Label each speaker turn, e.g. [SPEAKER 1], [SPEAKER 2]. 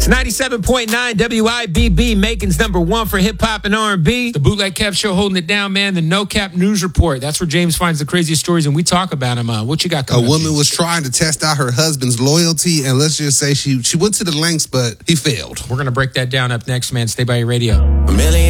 [SPEAKER 1] It's 97.9 WIBB, Macon's number one for hip-hop and R&B.
[SPEAKER 2] The Bootleg Cap Show holding it down, man. The No Cap News Report. That's where James finds the craziest stories, and we talk about them. What you got coming
[SPEAKER 3] up? A woman was trying to test out her husband's loyalty, and let's just say she went to the lengths, but he failed.
[SPEAKER 2] We're going to break that down up next, man. Stay by your radio.
[SPEAKER 4] A million